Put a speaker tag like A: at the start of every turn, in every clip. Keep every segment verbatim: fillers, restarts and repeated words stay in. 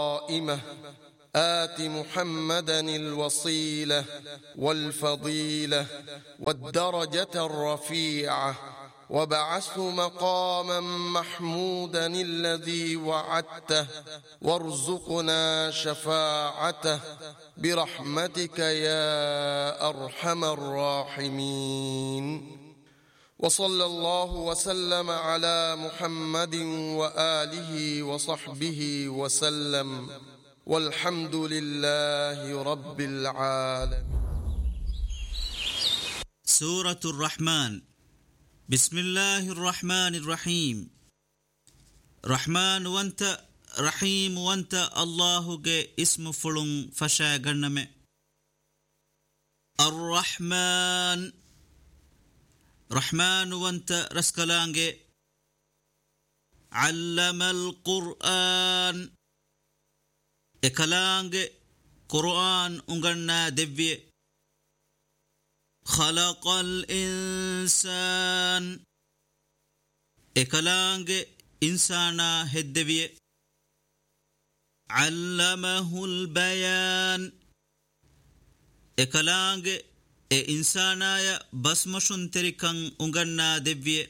A: قائمة آت محمدا الوصيلة والفضيلة والدرجة الرفيعة وابعثه مقاما محمودا الذي وعدته وارزقنا شفاعته برحمتك يا أرحم الراحمين. وصلى الله وسلم على محمد وآله وصحبه وسلم والحمد لله رب العالمين.
B: سورة الرحمن. بسم الله الرحمن الرحيم. رحمن وانت رحيم وانت الله جي اسم فلن فشا غنم. الرحمن رحمن وانت رسكلانجي. علم القرآن اكلانجي قرآن انغنا دبي. خلق الإنسان اكلانجي إنسانا هدبي. علمه البيان اكلانجي e insanaya basmashun terikan unganna devye.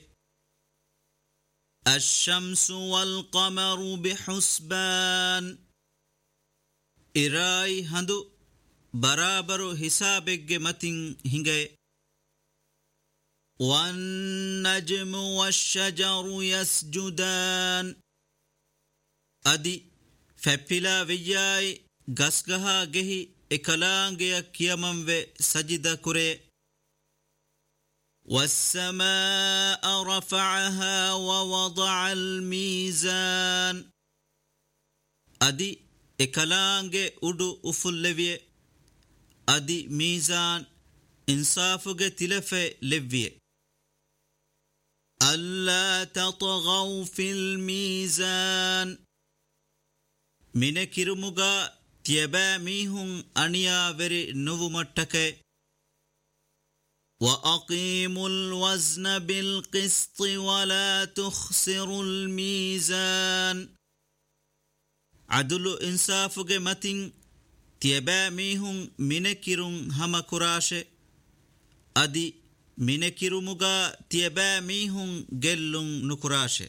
B: الشمس والقمر بحسبان إراي هندو برابر حسابك متن هنگي. والنجم والشجر يسجدان أدي فبلا وياي غسغها گهي اکلانگیا کیامم و سجدہ کرے. والسماء رفعها ووضع الميزان ادی اکلانگے اڈو افلویے. ادی میزان انصافگے تلفے لویے. ألا تطغوا في الميزان من كرمغا تيبا ميهم أنيا وري نوو متكي. وأقيموا الوزن بالقسط ولا تخسروا الميزان عدل إنصافك متن تيبا ميهم منكرون هم كراش. أدي منكرمغا تيبا ميهم جلون نكراش.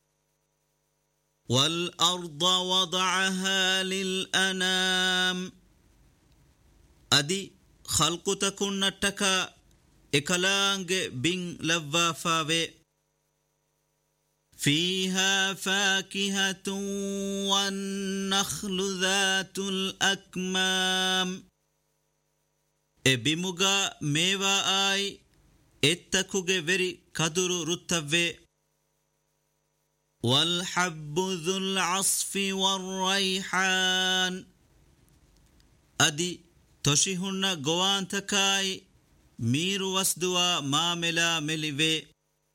B: والأرض وضعها للأنام أدي خلق تكون نتكا إكلانج بين لفافاوي. فيها فاكهة والنخل ذات الأكمام إبمغا ميوا آي اتكوغي وري كدر رتوي. والحب ذو العصف والريحان أدي تشيهن غوان تكاي مير وسدوا ماملا ملوي.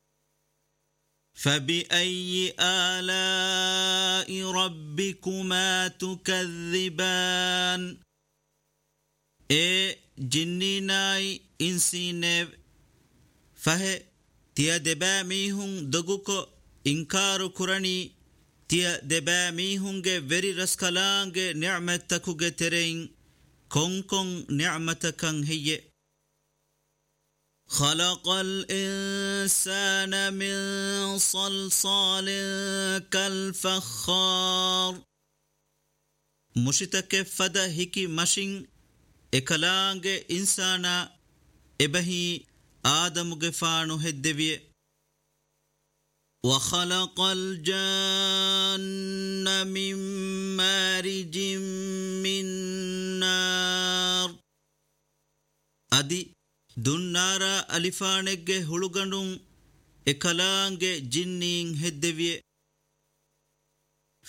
B: فبأي آلاء ربكما تكذبان إيه جنيناي إنسينيف فهي تيا دباميهم دقوكو إنكار كراني تيا دباميهنجي وري رسكالانجي نعمتكوغي ترين كون كون نعمتكن هي. خلق الإنسان من صلصال كالفخار مشتك فدا هكي مشين إكلانجي إنسانا إبهي آدم غفانو هدوية. وخلق الجن من مارج من نار أدي دنارا ألفانك هلوغنون إكلانك جنين هدوية.